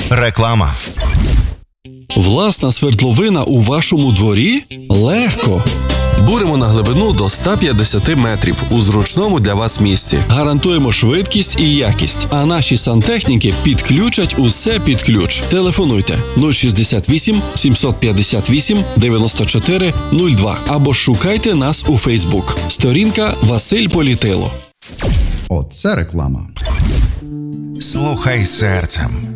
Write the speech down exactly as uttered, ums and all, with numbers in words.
Реклама. Власна свердловина у вашому дворі? Легко! Буримо на глибину до сто п'ятдесят метрів у зручному для вас місці. Гарантуємо швидкість і якість, а наші сантехніки підключать усе під ключ. Телефонуйте нуль шістдесят вісім сімсот п'ятдесят вісім дев'яносто чотири нуль два або шукайте нас у Фейсбук. Сторінка Василь Політило. Оце реклама. Слухай серцем.